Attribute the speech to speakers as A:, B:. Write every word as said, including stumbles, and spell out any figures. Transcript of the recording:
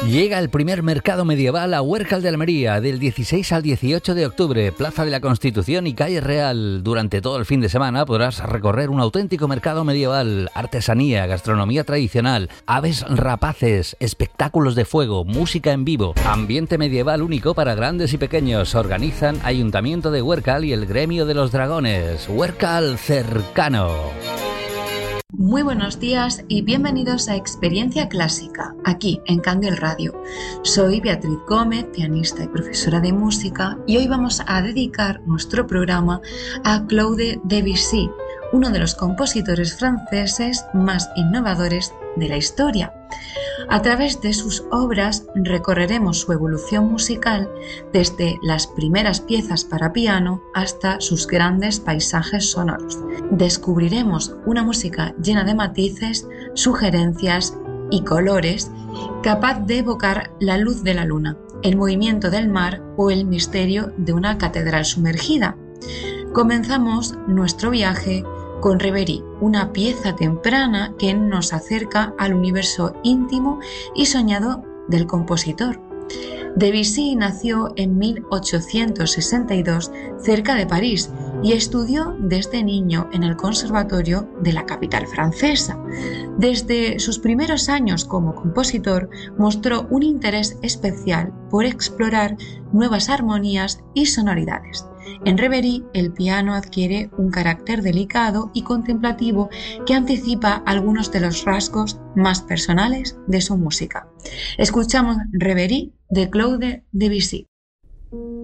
A: Llega el primer mercado medieval a Huércal de Almería del dieciséis al dieciocho de octubre, Plaza de la Constitución y Calle Real. Durante todo el fin de semana podrás recorrer un auténtico mercado medieval, artesanía, gastronomía tradicional, aves rapaces, espectáculos de fuego, música en vivo, ambiente medieval único para grandes y pequeños. Organizan Ayuntamiento de Huércal y el Gremio de los Dragones. Huércal cercano.
B: Muy buenos días y bienvenidos a Experiencia Clásica, aquí en Candiel Radio. Soy Beatriz Gómez, pianista y profesora de música, y hoy vamos a dedicar nuestro programa a Claude Debussy, uno de los compositores franceses más innovadores de la historia. A través de sus obras recorreremos su evolución musical desde las primeras piezas para piano hasta sus grandes paisajes sonoros. Descubriremos una música llena de matices, sugerencias y colores, capaz de evocar la luz de la luna, el movimiento del mar o el misterio de una catedral sumergida. Comenzamos nuestro viaje con Reverie, una pieza temprana que nos acerca al universo íntimo y soñado del compositor. Debussy nació en mil ochocientos sesenta y dos cerca de París y estudió desde niño en el conservatorio de la capital francesa. Desde sus primeros años como compositor mostró un interés especial por explorar nuevas armonías y sonoridades. En Reverie, el piano adquiere un carácter delicado y contemplativo que anticipa algunos de los rasgos más personales de su música. Escuchamos Reverie de Claude Debussy.